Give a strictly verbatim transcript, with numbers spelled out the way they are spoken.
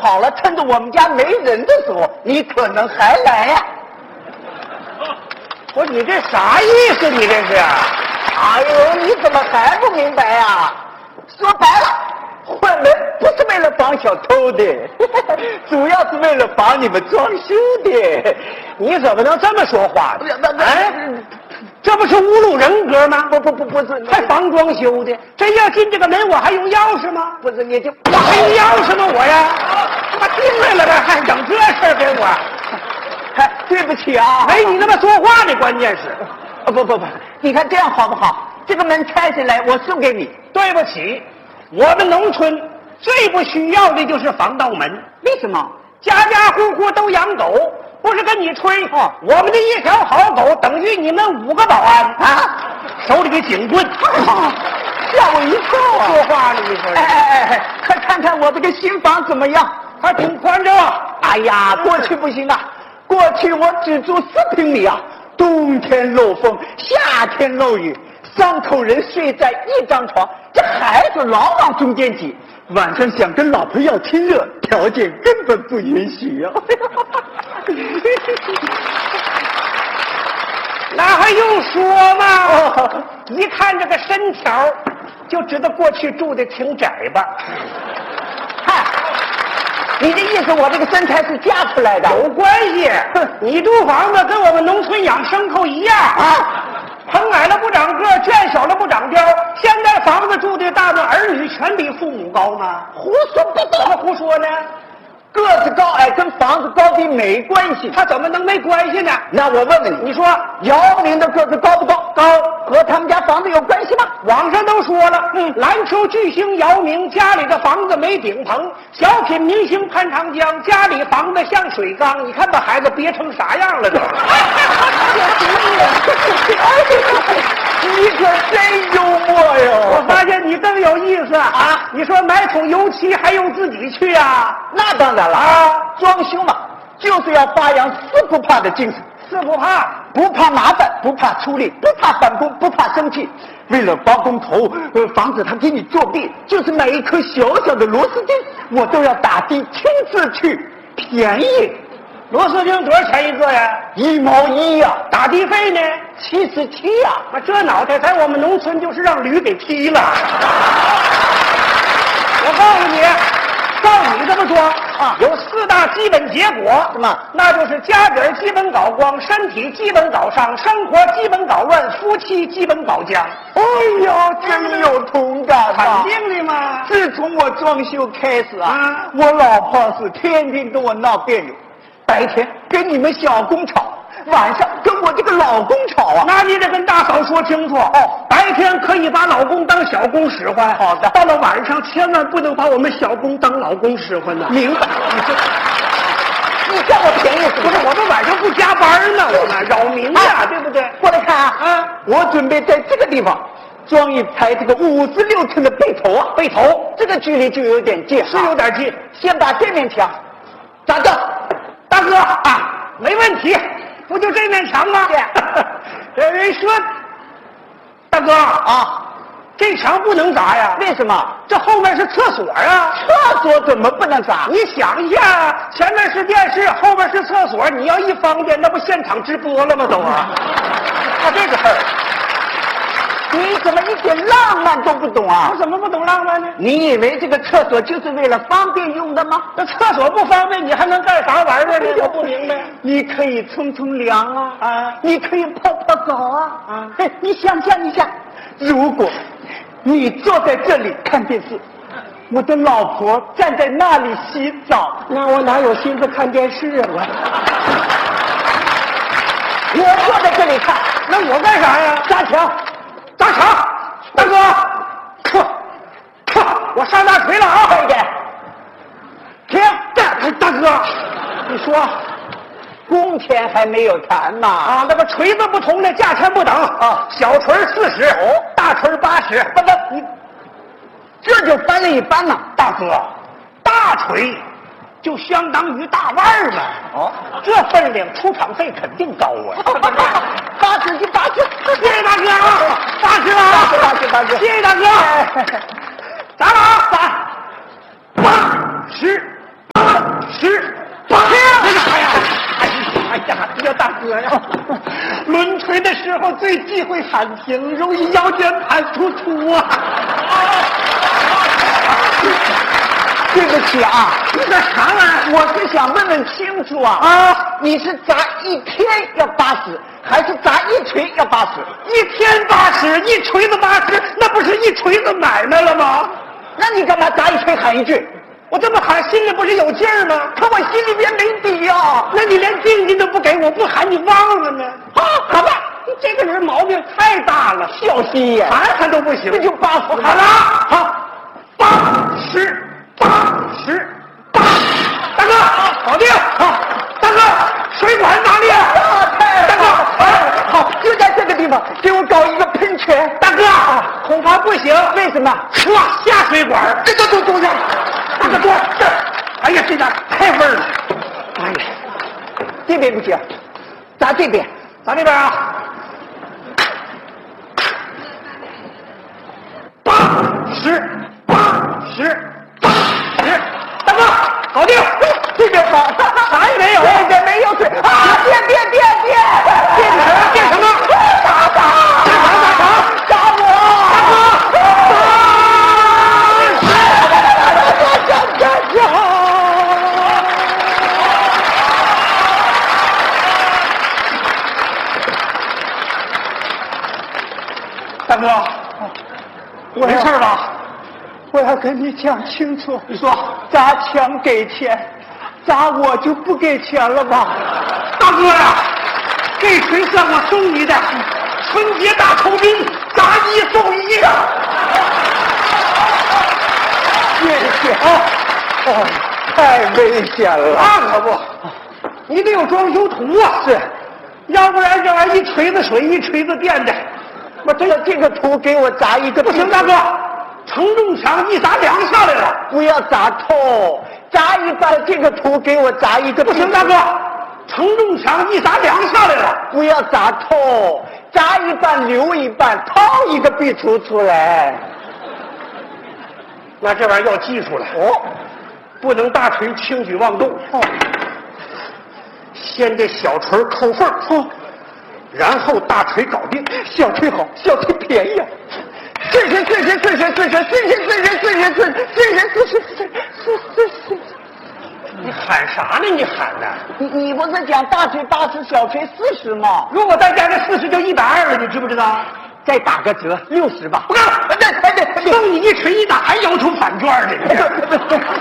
好了，趁着我们家没人的时候，你可能还来呀、 啊。不是你这啥意思？你这是？ 哎呦，你怎么还不明白呀、啊？说白了，换门不是为了防小偷的，主要是为了防你们装修的。 你怎么能这么说话呢？ 哎， 这不是侮辱人格吗？ 不不不不是， 还防装修的。真要进这个门，我还用钥匙吗？ 不是，你就我还用钥匙吗？我呀，他妈进来了呗，还整这事儿给我。 哎，对不起啊， 没你那么说话的，关键是， 啊不不不，你看这样好不好？这个门拆下来，我送给你。 对不起，我们农村最不需要的就是防盗门。 为什么？ 家家户户都养狗，不是跟你吹。 哦， 我们的一条好狗等于你们五个保安啊，手里的警棍， 吓我一跳啊！ 说话呢，你说？ 哎哎哎，快看看我这个新房怎么样？ 还挺宽敞。 哎呀，过去不行啊，过去我只住四平米啊，冬天漏风，夏天漏雨，三口人睡在一张床，这孩子老往中间挤，晚上想跟老婆要亲热，条件根本不允许啊。 那还用说吗？哦，一看这个身条，就知道过去住的挺窄吧。 嗨，你的意思我这个身材是嫁出来的？ 有关系。你住房子跟我们农村养牲口一样啊，棚矮了不长个，圈小了不长膘。现在房子住的大的儿女全比父母高吗？ 胡说八道！ 怎么胡说呢？ 个子高矮跟房子高低没关系， 他怎么能没关系呢？ 那我问问你， 你说姚明的个子高不高？高，和他们家房子有关系吗？ 网上都说了，嗯，篮球巨星姚明家里的房子没顶棚，小品明星潘长江家里房子像水缸，你看把孩子憋成啥样了都。 你可真幽默哟！ 我发现你更有意思啊！你说买桶油漆还用自己去啊？ 那当然了啊，装修嘛，就是要发扬四不怕的精神。 四不怕， 不怕麻烦，不怕出力，不怕返工，不怕生气。为了包工头，呃，防止他给你作弊，就是买一颗小小的螺丝钉，我都要打的亲自去，便宜。 螺丝钉多少钱一个呀？ 一毛一呀、啊。 打的费呢？ 七十七呀。 那这脑袋在我们农村就是让驴给踢了。我告诉你，照你这么说啊，有四大基本结果， 什么？ 那就是家底儿基本搞光，身体基本搞伤，生活基本搞乱，夫妻基本搞僵。 哎呀，真有同感啊！ 肯定的嘛。 自从我装修开始啊， 啊我老婆是天天跟我闹别扭，白天跟你们小工吵，晚上跟我这个老公吵啊。 那你得跟大嫂说清楚哦，白天可以把老公当小公使唤， 好的， 到了晚上千万不能把我们小公当老公使唤呢。 明白？你说，你占我便宜是不是？我们晚上不加班呢，我们扰民呀、啊，对不对？ 过来看啊， 啊， 我准备在这个地方装一排这个五十六寸的背头啊， 背头这个距离就有点近， 是有点近。 先把这面墙砸掉， 大哥啊，没问题，不就这面墙吗？这人说，大哥啊， 这墙不能砸呀？ 为什么？ 这后面是厕所啊！ 厕所怎么不能砸？ 你想一下，前面是电视，后面是厕所，你要一方便，那不现场直播了吗？都啊，他这个事儿， 你怎么一点浪漫都不懂啊？ 我怎么不懂浪漫呢？ 你以为这个厕所就是为了方便用的吗？ 那厕所不方便，你还能干啥玩意儿呢？我不明白。 你可以冲冲凉啊， 啊， 你可以泡泡澡啊， 啊， 哎，你想象一下，如果你坐在这里看电视，我的老婆站在那里洗澡， 那我哪有心思看电视啊？我我坐在这里看， 那我干啥呀？ 砸墙， 砸墙！大哥，嚯嚯，我上大锤了啊！ 快一点，停！ 大大哥，你说工钱还没有谈嘛？ 啊，那个锤子不同的价钱不等啊，小锤四十，哦，大锤八十。 不不，你这就翻了一番了， 大哥，大锤就相当于大腕儿嘛。 哦， 这分量出场费肯定高啊。 八十就八十， 谢谢大哥啊，八十了啊， 八十八十， 谢谢大哥。砸了啊，砸，八十。 哥呀，抡锤的时候最忌讳喊停，容易腰间盘突出啊！ 对不起啊， 你干啥玩意儿？ 我是想问问清楚啊啊！ 你是砸一天要八十，还是砸一锤要八十？ 一天八十，一锤子八十，那不是一锤子买卖了吗？ 那你干嘛砸一锤喊一句？ 我这么喊，心里不是有劲儿吗？ 可我心里边没底啊！ 那你连定金都不给我，不喊你忘了呢？ 啊，好吧， 你这个人毛病太大了， 小心眼， 喊喊都不行。 那就八十。 好了，好，八十，八十，八。大哥，搞定。好，大哥，水管哪里啊？大哥， 啊，好，就在这个地方，给我搞一个喷泉。 大哥，恐怕不行。 为什么？ 唰，下水管。这这这这，大哥多这。哎呀，这点太味儿了。 哎呀，这边不行，砸这边， 砸这边啊。八十，八十，八十。大哥，搞定。 这边好， 啥也没有， 这边没有水啊！变变变变变什么？变什么？ 打打！ 打打打！ 打我！ 大哥，我没事吧？ 我要跟你讲清楚。 你说， 砸墙给钱，砸我就不给钱了吧？ 大哥呀，这锤算我送你的，春节大酬宾，砸一送一呀！ 谢谢啊！哦，太危险了。 那可不，你得有装修图啊！ 是， 要不然这玩意儿一锤子水，一锤子电的。 我这这个图给我砸一个。 不行，大哥，承重墙一砸梁下来了。 不要砸透，砸一半这个图给我砸一个。 不行，大哥，承重墙一砸梁下来了。 不要砸透，砸一半留一半，掏一个壁橱出来。 那这玩意儿要技术了哦， 不能大锤轻举妄动。 哦， 先这小锤扣缝。 哦， 然后大锤搞定。 小锤好，小锤便宜啊！四十四十四十四十四十四十四十四十四十四十四十四十。 你喊啥呢？你喊的？ 你你不是讲大锤八十，小锤四十吗？ 如果再加这四十就一百二了，你知不知道？ 再打个折，六十吧。 不干了， 对对对， 送你一锤一打，还要求返券呢？